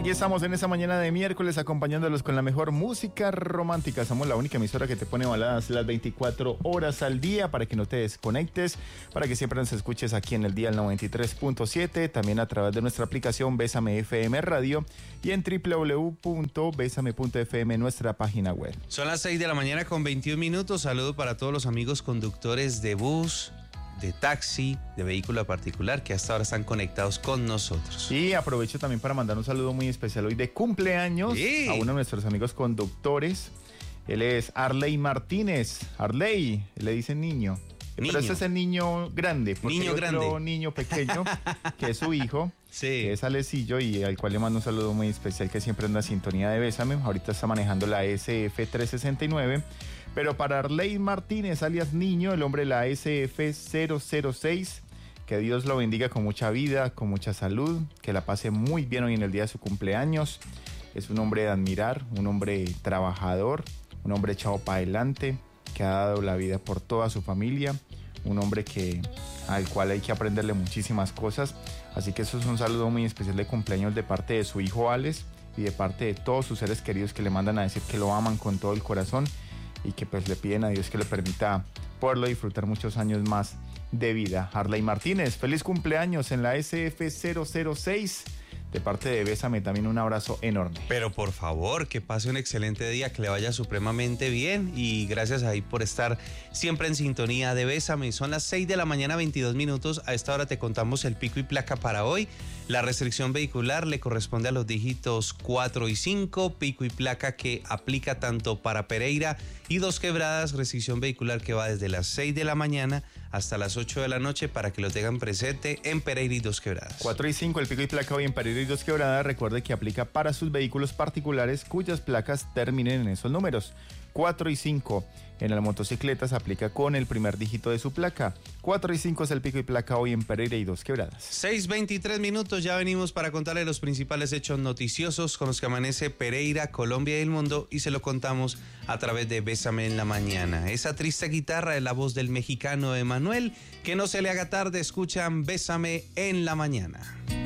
Aquí estamos en esa mañana de miércoles acompañándolos con la mejor música romántica. Somos la única emisora que te pone baladas las 24 horas al día para que no te desconectes, para que siempre nos escuches aquí en el día 93.7, también a través de nuestra aplicación Bésame FM Radio y en www.besame.fm, nuestra página web. Son las 6 de la mañana con 21 minutos. Saludo para todos los amigos conductores de bus, de taxi, de vehículo particular que hasta ahora están conectados con nosotros. Y aprovecho también para mandar un saludo muy especial hoy de cumpleaños a uno de nuestros amigos conductores. Él es Arley Martínez. Arley, le dicen niño. Pero ese es el niño grande. Niño grande. Otro niño pequeño, que es su hijo, sí, que es Alecillo, y al cual le mando un saludo muy especial, que siempre anda en sintonía de Bésame. Ahorita está manejando la SF369. Pero para Arley Martínez, alias Niño, el hombre de la SF006, que Dios lo bendiga con mucha vida, con mucha salud, que la pase muy bien hoy en el día de su cumpleaños. Es un hombre de admirar, un hombre trabajador, un hombre echado para adelante, que ha dado la vida por toda su familia, un hombre al cual hay que aprenderle muchísimas cosas. Así que eso es un saludo muy especial de cumpleaños de parte de su hijo Alex y de parte de todos sus seres queridos que le mandan a decir que lo aman con todo el corazón y que pues le piden a Dios que le permita poderlo disfrutar muchos años más de vida. Arley Martínez, feliz cumpleaños en la SF006. De parte de Bésame también un abrazo enorme. Pero por favor, que pase un excelente día, que le vaya supremamente bien y gracias ahí por estar siempre en sintonía de Bésame. Son las 6 de la mañana, 22 minutos. A esta hora te contamos el pico y placa para hoy. La restricción vehicular le corresponde a los dígitos 4 y 5, pico y placa que aplica tanto para Pereira y Dos Quebradas, restricción vehicular que va desde las 6 de la mañana hasta las 8 de la noche para que lo tengan presente en Pereira y Dos Quebradas. 4 y 5, el pico y placa hoy en Pereira y Dos Quebradas. Recuerde que aplica para sus vehículos particulares cuyas placas terminen en esos números. 4 y 5. En las motocicletas aplica con el primer dígito de su placa. 4 y 5 es el pico y placa hoy en Pereira y Dos Quebradas. 6:23 minutos, ya venimos para contarle los principales hechos noticiosos con los que amanece Pereira, Colombia y el mundo, y se lo contamos a través de Bésame en la mañana. Esa triste guitarra es la voz del mexicano Emanuel. Que no se le haga tarde, escuchan Bésame en la mañana.